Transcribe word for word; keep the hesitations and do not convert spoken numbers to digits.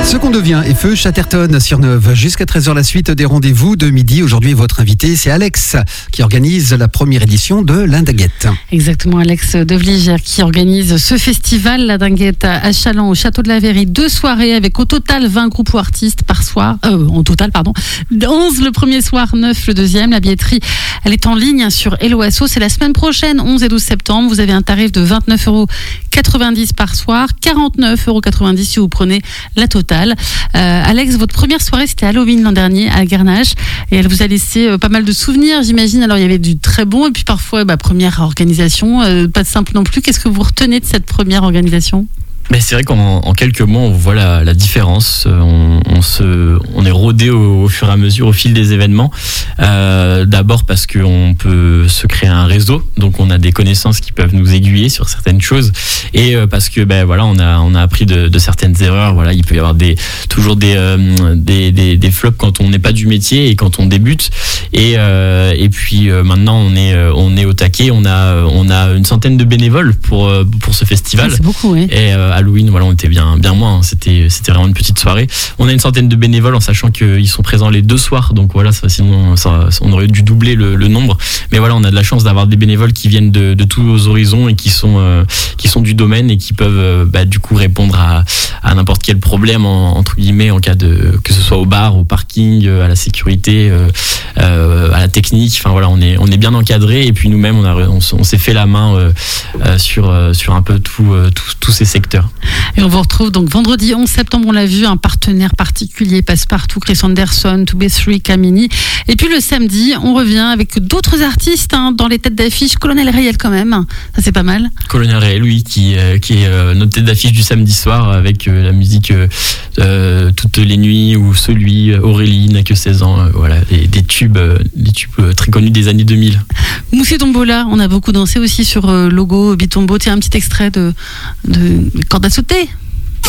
Ce qu'on devient et feu Chatterton sur Neuve. Jusqu'à treize heures, la suite des rendez-vous de midi. Aujourd'hui, votre invité, c'est Alex, qui organise la première édition de l'Indinguette. Exactement, Alex Devligère qui organise ce festival, la Dinguette à Challans, au Château de la Verrie. Deux soirées avec au total vingt groupes ou artistes par soir. Euh, en total, pardon. onze le premier soir, neuf le deuxième. La billetterie, elle est en ligne sur Hello Asso. C'est la semaine prochaine, onze et douze septembre. Vous avez un tarif de vingt-neuf euros quatre-vingt-dix par soir, quarante-neuf euros quatre-vingt-dix si vous prenez la totale. Euh, Alex, votre première soirée, c'était Halloween l'an dernier à Garnache et elle vous a laissé euh, pas mal de souvenirs, j'imagine. Alors, il y avait du très bon et puis parfois, bah, première organisation, euh, pas de simple non plus. Qu'est-ce que vous retenez de cette première organisation ? Mais c'est vrai qu'en en quelques mois, on voit la, la différence. On, on, se, on est rodé au, au fur et à mesure, au fil des événements. Euh, d'abord parce qu'on peut se créer un réseau, donc on a des connaissances qui peuvent nous aiguiller sur certaines choses. Et euh, parce que ben voilà, on a on a appris de, de certaines erreurs. Voilà, il peut y avoir des toujours des euh, des, des des flops quand on n'est pas du métier et quand on débute. Et euh, et puis euh, maintenant on est on est au taquet. On a on a une centaine de bénévoles pour pour ce festival. C'est beaucoup, oui. Et euh, Halloween, voilà, on était bien, bien moins. Hein. C'était, c'était vraiment une petite soirée. On a une centaine de bénévoles en sachant qu'ils sont présents les deux soirs. Donc voilà, ça, sinon, ça, on aurait dû doubler le, le nombre. Mais voilà, on a de la chance d'avoir des bénévoles qui viennent de, de tous les horizons et qui sont, euh, qui sont du domaine et qui peuvent, euh, bah, du coup, répondre à, à n'importe quel problème, en, entre guillemets, en cas de, que ce soit au bar, au parking, à la sécurité, euh, euh, à la technique. Enfin voilà, on est, on est bien encadré. Et puis nous-mêmes, on, a, on, on s'est fait la main euh, euh, sur, euh, sur un peu tout, euh, tout, tous ces secteurs. Et on vous retrouve donc vendredi onze septembre, on l'a vu, un partenaire particulier, Passepartout, Chris Anderson, deux B trois, Kamini. Et puis le samedi, on revient avec d'autres artistes hein, dans les têtes d'affiche. Colonel Réel quand même, ça c'est pas mal. Colonel Réel, oui, qui, euh, qui est euh, notre tête d'affiche du samedi soir avec euh, la musique euh, euh, Toutes les nuits ou celui, Aurélie, n'a que seize ans, euh, voilà, des, des tubes, euh, des tubes euh, très connus des années deux mille. Moussi Tombola, on a beaucoup dansé aussi sur euh, Logo Bitombo. Tiens, un petit extrait de, de Corde à sauter.